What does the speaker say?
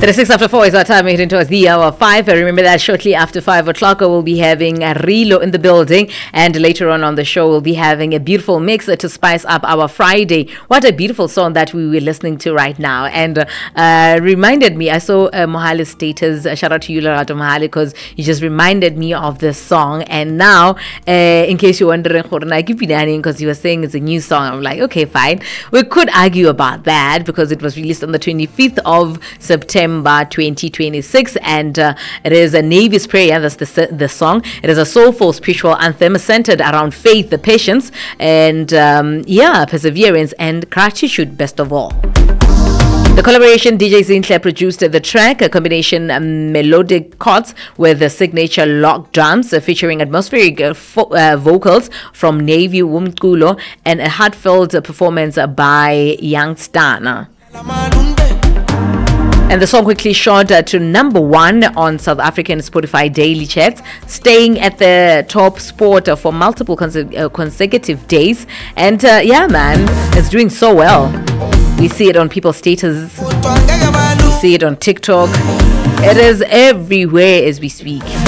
6 after 4 is our time. We're heading towards the hour 5. Remember that shortly after 5 o'clock, we'll be having a Rilo in the building. And later on the show, we'll be having a beautiful mix to spice up our Friday. What a beautiful song that we were listening to right now. And reminded me, I saw Mohale's status. Shout out to you, Lerato Mohale, because you just reminded me of this song. And now, in case you're wondering, because you were saying it's a new song, I'm like, okay, fine. We could argue about that because it was released on the 25th of September 2026, and it is a Navy's Prayer. That's the song. It is a soulful spiritual anthem centered around faith, the patience, and perseverance and gratitude, best of all. The collaboration, DJ Zinhle produced the track, a combination melodic chords with the signature lock drums featuring atmospheric vocals from Navy Wumkulo and a heartfelt performance by Young Stana. And the song quickly shot to number 1 on South African Spotify daily charts, staying at the top spot for multiple consecutive days. And it's doing so well. We see it on people's status. We see it on TikTok. It is everywhere as we speak.